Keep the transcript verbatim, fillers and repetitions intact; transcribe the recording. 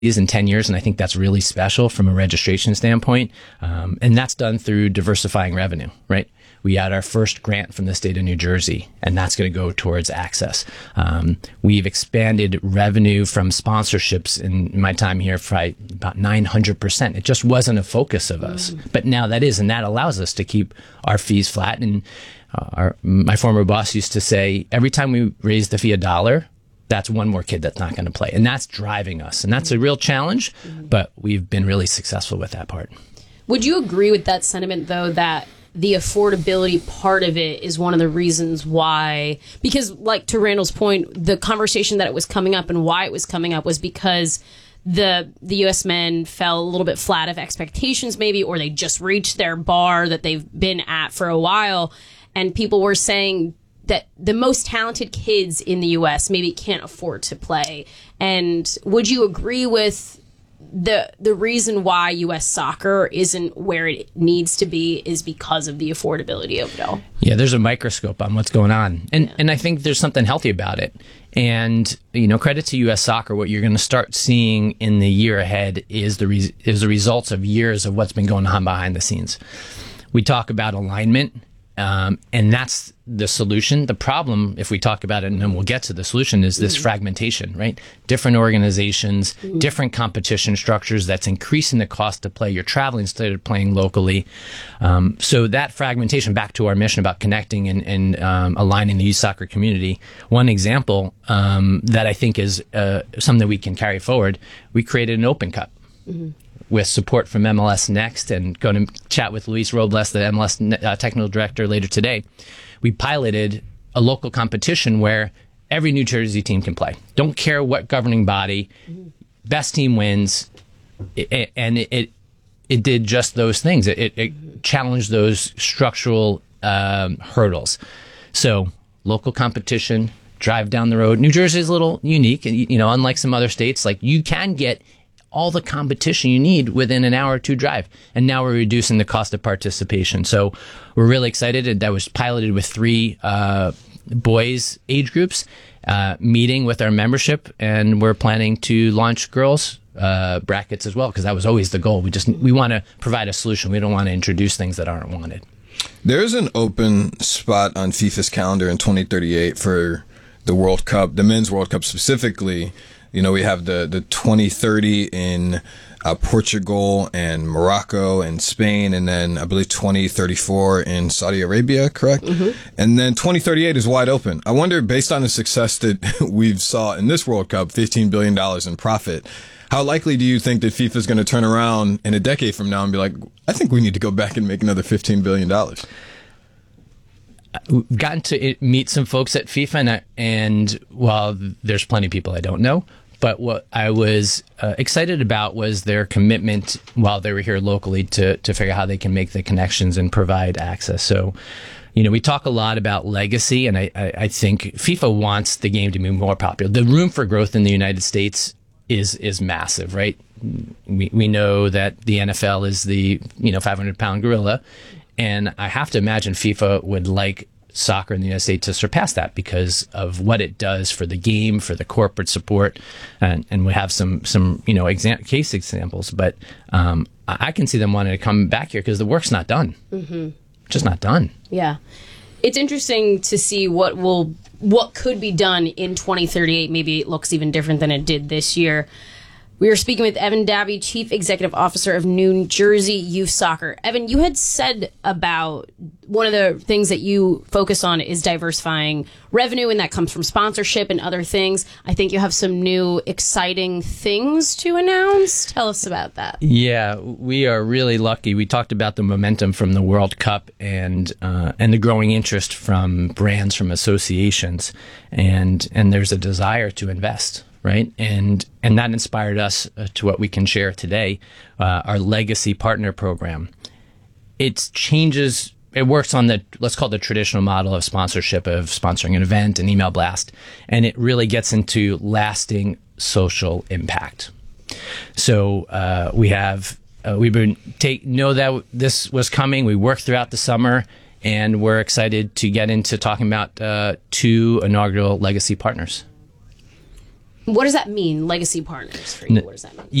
in ten years, and I think that's really special from a registration standpoint. Um, and that's done through diversifying revenue, right? We had our first grant from the state of New Jersey, and that's going to go towards access. Um, we've expanded revenue from sponsorships in my time here for about nine hundred percent. It just wasn't a focus of us. Mm-hmm. But now that is, and that allows us to keep our fees flat. And uh, our, my former boss used to say, every time we raise the fee a dollar, that's one more kid that's not going to play. And that's driving us. And that's a real challenge, mm-hmm. but we've been really successful with that part. Would you agree with that sentiment, though, that the affordability part of it is one of the reasons why, because like to Randall's point, the conversation that it was coming up and why it was coming up was because the the U S men fell a little bit flat of expectations maybe, or they just reached their bar that they've been at for a while. And people were saying that the most talented kids in the U S maybe can't afford to play. And would you agree with the the reason why U S soccer isn't where it needs to be is because of the affordability of it all? Yeah, there's a microscope on what's going on. And yeah. and I think there's something healthy about it. And, you know, credit to U S soccer, what you're going to start seeing in the year ahead is the re- is the results of years of what's been going on behind the scenes. We talk about alignment. Um, and that's the solution. The problem, if we talk about it, and then we'll get to the solution, is this mm-hmm. fragmentation, right? Different organizations, mm-hmm. different competition structures that's increasing the cost to play. You're traveling instead of playing locally. Um, so that fragmentation, back to our mission about connecting and, and um, aligning the youth soccer community. One example um, that I think is uh, something that we can carry forward, we created an Open Cup. Mm-hmm. With support from M L S Next, and going to chat with Luis Robles, the M L S uh, technical director, later today. We piloted a local competition where every New Jersey team can play. Don't care what governing body, best team wins, it, and it, it it did just those things. It, it, it challenged those structural um, hurdles. So local competition, drive down the road. New Jersey is a little unique, and you know, unlike some other states, like you can get all the competition you need within an hour or two drive. And now we're reducing the cost of participation. So we're really excited. And that was piloted with three uh, boys age groups, uh, meeting with our membership. And we're planning to launch girls uh, brackets as well, because that was always the goal. We just we want to provide a solution. We don't want to introduce things that aren't wanted. There's an open spot on FIFA's calendar in twenty thirty-eight for the World Cup, the Men's World Cup specifically. You know, we have the, the twenty thirty in uh, Portugal and Morocco and Spain, and then I believe twenty thirty-four in Saudi Arabia, correct? Mm-hmm. And then twenty thirty-eight is wide open. I wonder, based on the success that we've saw in this World Cup, fifteen billion dollars in profit, how likely do you think that FIFA is going to turn around in a decade from now and be like, I think we need to go back and make another fifteen billion dollars? We've gotten to meet some folks at FIFA, and, I, and well, there's plenty of people I don't know. But what I was uh, excited about was their commitment while they were here locally to to figure out how they can make the connections and provide access. So, you know, we talk a lot about legacy, and I, I, I think FIFA wants the game to be more popular. The room for growth in the United States is is massive, right? We we know that the N F L is the, you know, five hundred pound gorilla, and I have to imagine FIFA would like soccer in the United States to surpass that because of what it does for the game, for the corporate support, and, and we have some some you know exam- case examples. But um, I can see them wanting to come back here because the work's not done, mm-hmm. just not done. Yeah, it's interesting to see what will what could be done in twenty thirty-eight. Maybe it looks even different than it did this year. We are speaking with Evan Dabby, Chief Executive Officer of New Jersey Youth Soccer. Evan, you had said about one of the things that you focus on is diversifying revenue, and that comes from sponsorship and other things. I think you have some new exciting things to announce. Tell us about that. Yeah, we are really lucky. We talked about the momentum from the World Cup and uh, and the growing interest from brands, from associations, and and there's a desire to invest. Right. And and that inspired us uh, to what we can share today, uh, our Legacy Partner Program. It changes, it works on the, let's call it the traditional model of sponsorship, of sponsoring an event, an email blast, and it really gets into lasting social impact. So uh, we have, uh, we've been, take, know that this was coming. We worked throughout the summer, and we're excited to get into talking about uh, two inaugural Legacy partners. What does that mean, legacy partners for you? What does that mean?